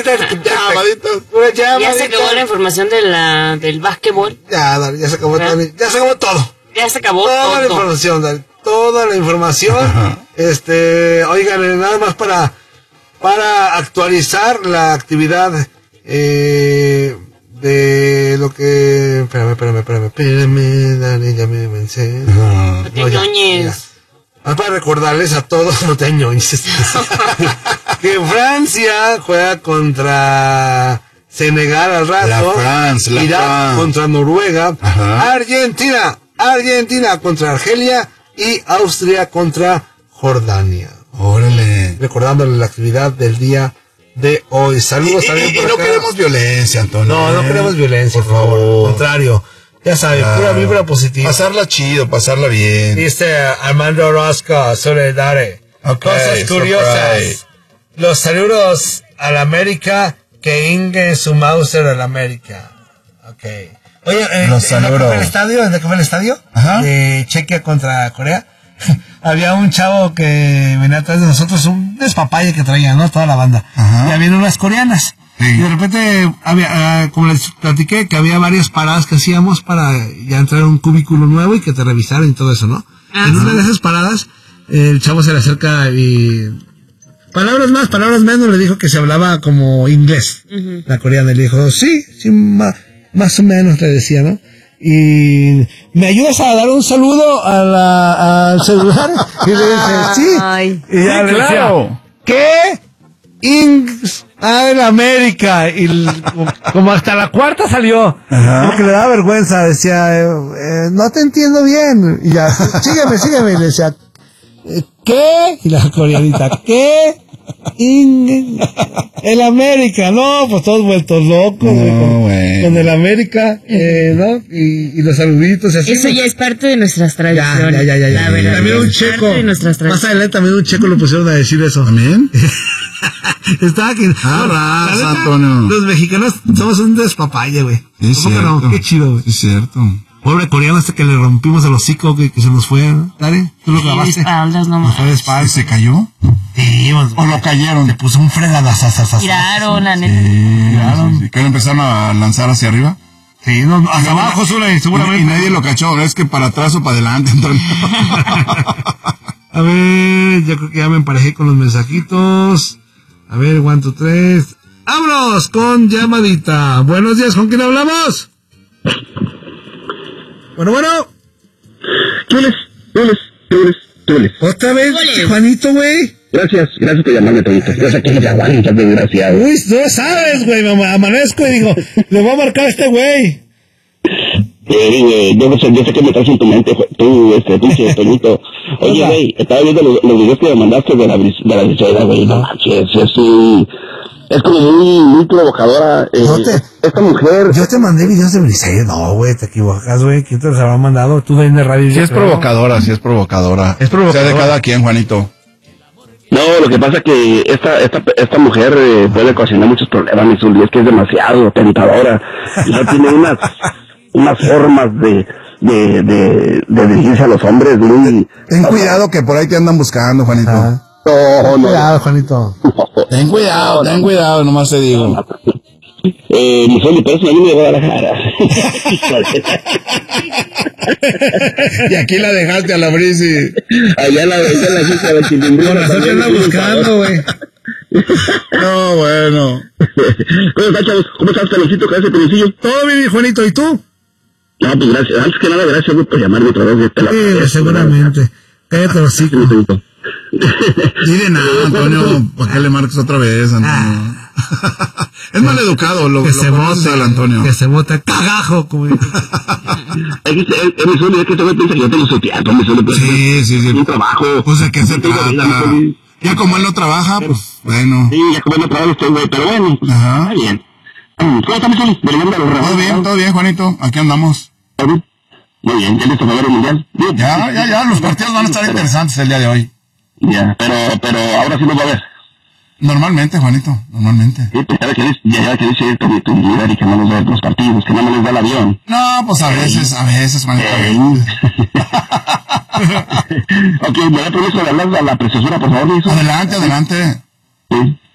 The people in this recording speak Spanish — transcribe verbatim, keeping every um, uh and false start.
llamadita. Llamadita. Ya se acabó la información de la, del básquetbol. Ya, Dani, ya se acabó todo. Ya se acabó todo. Ya se acabó toda todo. la información, Dani. Toda la información. Ajá. Este, oigan, nada más para, para actualizar la actividad, eh, de lo que... Espérame, espérame, espérame, espérame, Dani, ya me vencé. No, no te ñoñes. Más para recordarles a todos, no te ñoñes, que Francia juega contra Senegal al rato, la France, la Irak France. contra Noruega, ajá. Argentina, Argentina contra Argelia y Austria contra Jordania. Órale. Recordándole la actividad del día de hoy. Saludos y, también y, por y no acá. queremos violencia, Antonio. No, no queremos violencia, por favor. Al contrario. Ya sabes, claro. Pura vibra positiva. Pasarla chido, pasarla bien. Dice Armando Orozco, Soledad. Okay, cosas curiosas. Surprise. Los saludos a la América que inguen su Mauser a la América. Ok. Oye, eh, Los ¿en saludos. ¿en fue el estadio? ¿En qué fue el estadio? Ajá. De Chequia contra Corea. Había un chavo que venía atrás de nosotros, un despapalle que traía, ¿no? Toda la banda. Ajá. Y había unas coreanas. Sí. Y de repente, había, uh, como les platiqué, que había varias paradas que hacíamos para ya entrar a un cubículo nuevo y que te revisaran y todo eso, ¿no? Ajá. En una de esas paradas, el chavo se le acerca y... Palabras más, palabras menos, le dijo que se hablaba como inglés. Uh-huh. La coreana le dijo, sí, sí, ma, más o menos le decía, ¿no? Y me ayudas a dar un saludo a la, al celular. Y le dice, sí. Ay. Y ya sí, le claro. decía, ¿qué? Ings ah, en América. Y el, como hasta la cuarta salió. Ajá. Como que le daba vergüenza. Decía, eh, eh, no te entiendo bien. Y ya, sígueme, sígueme. Y le decía, ¿qué? Y la coreanita, ¿qué? In, el América, no, pues todos vueltos locos, no, con, bueno. con el América, eh, ¿no? Y, y los saluditos y así. Eso ya es parte de nuestras tradiciones. Ya, ya, ya, ya. La verdad, también un es checo. Parte de nuestras tradiciones. Más adelante también un checo lo pusieron a decir eso. ¿También? Estaba aquí. Ah, raza, Antonio. Los mexicanos somos un despapalle, güey. Es cierto. No? Qué chido, güey. Es cierto. Pobre coreano hasta que le rompimos el hocico, que, que se nos fue, ¿no? Dale, tú lo grabaste. Espaldas nomás. Fue de espaldas. ¿Se cayó? Sí, pues, o lo cayeron. Le puso un fregadazazazazo. Tiraron, la neta. Sí, Tiraron. sí, sí. ¿Que lo empezaron a lanzar hacia arriba? Sí, no, hacia abajo, seguramente. Y, y nadie lo cachó. Es que para atrás o para adelante, Antonio. A ver, yo creo que ya me emparejé con los mensajitos. A ver, one, two, tres. ¡Vámonos con llamadita! Buenos días, ¿con quién hablamos? Bueno, bueno. Chules, chules, chules, chules. ¿Otra vez, Chules. Juanito, güey? Gracias, gracias por llamarme, Tonito. Yo sé que me aguantas, desgraciado. Uy, no sabes, güey, mamá. Amanezco y digo, le voy a marcar a este güey. Sí, güey, yo, sé, yo sé que me traes en tu mente, tú, este, pinche Tonito. Oye, güey, estaba viendo los, los videos que me mandaste de la, de la briseida, güey. No manches, es un... Es como muy, muy provocadora. Eh, No te- esta mujer... Yo te mandé videos de Briseida. No, güey, te equivocas, güey. ¿Quién te los habrá mandado? Tú de ahí de radio. Sí es creo. provocadora, sí es provocadora. Es provocadora. O sea, de cada quien, Juanito. No, lo que pasa es que esta esta esta mujer eh, puede ocasionar muchos problemas, mi Zuli, es que es demasiado tentadora. Ya tiene unas unas formas de de de, de dirigirse a los hombres muy... Ten cuidado que por ahí te andan buscando, Juanito. Ah. No, no. Cuidado, Juanito. Ten cuidado, ten cuidado, nomás te digo. Eh, mi Zuli, pero eso me vine de Guadalajara. Y aquí la dejaste a la brisi. Allá la allá la fiesta de Chilindrina. Corazón te anda buscando, güey. No, bueno. ¿Cómo estás, chavos? ¿Cómo estás, Peloncito? ¿Qué hace, Peloncillo? Todo bien, Juanito. ¿Y tú? No, pues gracias. Antes que nada, gracias, güey, por llamarme otra vez. De te la Sí, seguramente. Cállate los Sí, hijos. Tonito. Dile nada, Antonio. ¿Para qué le marcas otra vez, Antonio? Es mal educado, lo Que lo se conoces bote, al Antonio. que se bote cagajo, como dice. Es que, es, es mi Zuli, es que este güey piensa que yo tengo su teatro, mi Zuli. Sí, sí, sí. Un trabajo. Pues de qué se Yo tengo vida, mi trata. Zuli. Ya como él no trabaja, pues bueno. Sí, ya como no trabajo usted, güey, pero bueno, pues, Ajá. está bien. ¿Cómo está, mi Zuli? ¿De los Todo regalos? bien, todo bien, Juanito. Aquí andamos. Muy bien, ¿ya listo para ver el mundial? Bien. Ya, ya, ya. Los partidos van a estar interesantes el día de hoy. Ya, pero, pero ahora sí nos va a ver. Normalmente, Juanito, normalmente. Sí, pues ya que dice, ya que dice esto de tu líder y que no nos da los partidos, que no nos da el avión. No, pues a veces, a veces, Juanito. a Eh. veces. Ok, me da permiso de hablar a la preciosura, por favor, mi hijo. Adelante, adelante. Sí.